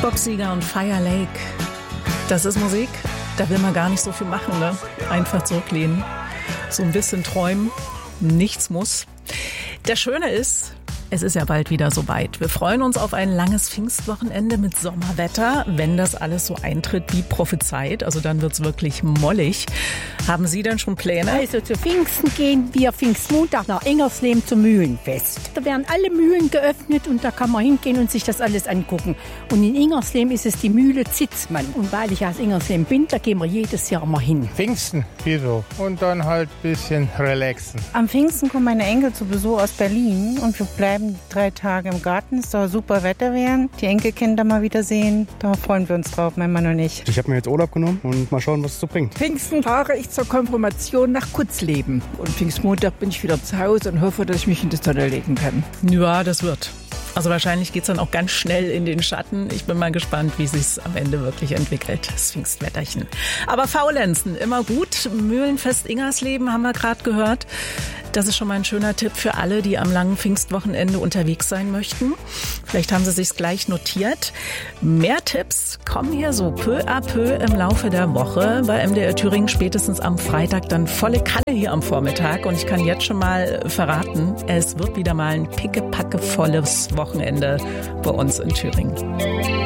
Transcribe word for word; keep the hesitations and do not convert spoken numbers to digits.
Boxsieger und Fire Lake. Das ist Musik, da will man gar nicht so viel machen, ne? Einfach zurücklehnen, so ein bisschen träumen, nichts muss. Das Schöne ist, es ist ja bald wieder soweit. Wir freuen uns auf ein langes Pfingstwochenende mit Sommerwetter, wenn das alles so eintritt wie prophezeit. Also dann wird's wirklich mollig. Haben Sie denn schon Pläne? Also zu Pfingsten gehen wir Pfingstmontag nach Ingersleben zum Mühlenfest. Da werden alle Mühlen geöffnet und da kann man hingehen und sich das alles angucken. Und in Ingersleben ist es die Mühle Zitzmann. Und weil ich aus Ingersleben bin, da gehen wir jedes Jahr mal hin. Pfingsten, wieso? Und dann halt ein bisschen relaxen. Am Pfingsten kommen meine Enkel zu Besuch aus Berlin und wir bleiben drei Tage im Garten. Es soll super Wetter werden. Die Enkelkinder mal wiedersehen. Da freuen wir uns drauf, mein Mann und ich. Ich habe mir jetzt Urlaub genommen und mal schauen, was es so bringt. Pfingsten fahre ich zur Konfirmation nach Kutzleben. Und Pfingstmontag bin ich wieder zu Hause und hoffe, dass ich mich in die Sonne legen kann. Ja, das wird. Also wahrscheinlich geht's dann auch ganz schnell in den Schatten. Ich bin mal gespannt, wie sich's am Ende wirklich entwickelt, das Pfingstwetterchen. Aber faulenzen, immer gut. Mühlenfest Ingersleben haben wir gerade gehört. Das ist schon mal ein schöner Tipp für alle, die am langen Pfingstwochenende unterwegs sein möchten. Vielleicht haben Sie sich's gleich notiert. Mehr Tipps kommen hier so peu à peu im Laufe der Woche. Bei M D R Thüringen spätestens am Freitag dann volle Kanne hier am Vormittag. Und ich kann jetzt schon mal verraten, es wird wieder mal ein pickepackevolles Wochenende bei uns in Thüringen.